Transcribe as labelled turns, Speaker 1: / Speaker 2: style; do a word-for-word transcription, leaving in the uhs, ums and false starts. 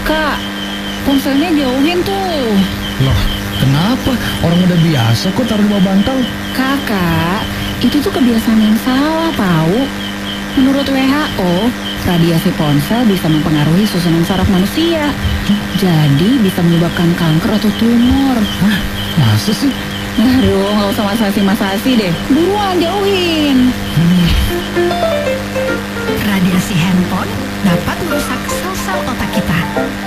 Speaker 1: Kak, ponselnya jauhin tuh.
Speaker 2: Loh, kenapa? Orang udah biasa kok taruh di bawah bantal.
Speaker 1: Kakak, itu tuh kebiasaan yang salah tahu. Menurut W H O, radiasi ponsel bisa mempengaruhi susunan saraf manusia. Jadi bisa menyebabkan kanker atau tumor.
Speaker 2: Hah, masa sih?
Speaker 1: Aduh, nggak usah masasi-masasi deh. Buruan jauhin.
Speaker 2: Hmm.
Speaker 3: Radiasi handphone dapat merusak sel-sel otak kita.